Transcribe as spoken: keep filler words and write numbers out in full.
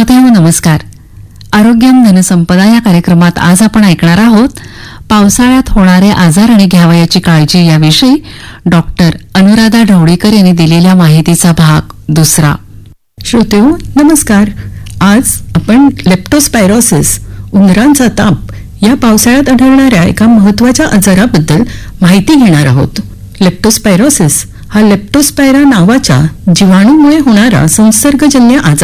श्रोते हो नमस्कार. आरोग्यम धनसंपदा या कार्यक्रमात आज आपण ऐकणार आहोत पावसाळ्यात होणारे आजार आणि घ्यावयाची काळजी याविषयी डॉक्टर अनुराधा ढवळीकर यांनी दिलेल्या माहितीचा भाग दुसरा. श्रोतेहो नमस्कार. आज आपण लेप्टोस्पायरोसिस उंदरांचा ताप या पावसाळ्यात आढळणाऱ्या एका महत्वाच्या आजाराबद्दल माहिती घेणार आहोत. लेप्टोस्पायरोसिस हा लेप्टोस्पायरा नावाच्या जीवाणूमुळे होणारा संसर्गजन्य आजार